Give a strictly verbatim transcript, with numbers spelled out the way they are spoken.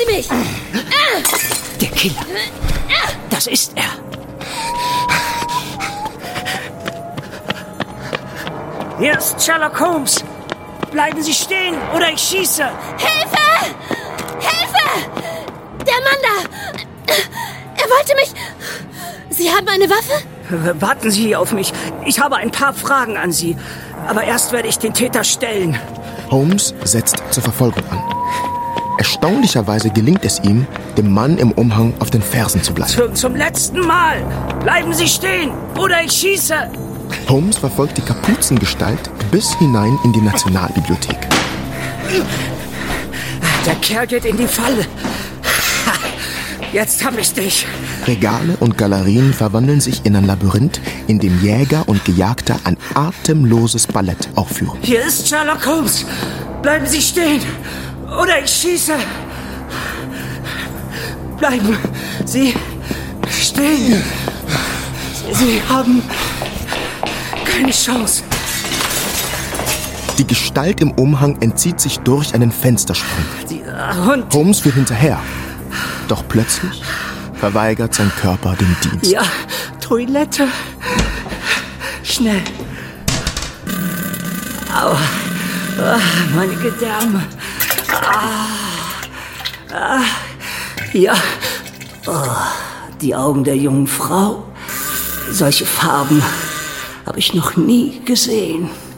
mich! Der Killer. Das ist er. Hier ist Sherlock Holmes. Bleiben Sie stehen oder ich schieße. Hilfe! Hilfe! Der Mann da! Er wollte mich... Sie haben eine Waffe? Warten Sie auf mich. Ich habe ein paar Fragen an Sie. Aber erst werde ich den Täter stellen. Holmes setzt zur Verfolgung an. Erstaunlicherweise gelingt es ihm, dem Mann im Umhang auf den Fersen zu bleiben. Zum, zum letzten Mal. Bleiben Sie stehen oder ich schieße. Holmes verfolgt die Kapuzengestalt bis hinein in die Nationalbibliothek. Der Kerl geht in die Falle. Jetzt hab ich dich. Regale und Galerien verwandeln sich in ein Labyrinth, in dem Jäger und Gejagter ein atemloses Ballett aufführen. Hier ist Sherlock Holmes. Bleiben Sie stehen oder ich schieße. Bleiben Sie stehen. Sie haben keine Chance. Die Gestalt im Umhang entzieht sich durch einen Fenstersprung. Dieser Hund. Holmes will hinterher. Doch plötzlich verweigert sein Körper den Dienst. Ja, Toilette. Schnell. Aua. Ah, meine Gedärme. Ah. Ah. Ja. Oh, die Augen der jungen Frau. Solche Farben habe ich noch nie gesehen.